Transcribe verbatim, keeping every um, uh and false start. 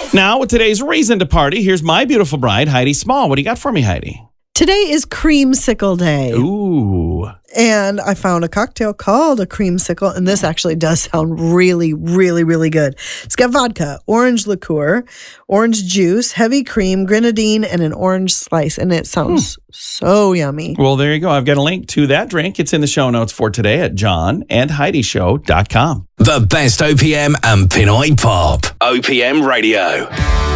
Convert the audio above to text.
Now, with today's reason to party, here's my beautiful bride, Heidi Small. What do you got for me, Heidi? Today is Creamsicle Day. Ooh. And I found a cocktail called a creamsicle, and this actually does sound really, really, really good. It's got vodka, orange liqueur, orange juice, heavy cream, grenadine, and an orange slice. And it sounds hmm. so yummy. Well, there you go. I've got a link to that drink. It's in the show notes for today at john and heidi show dot com. The best O P M and Pinoy Pop. O P M Radio.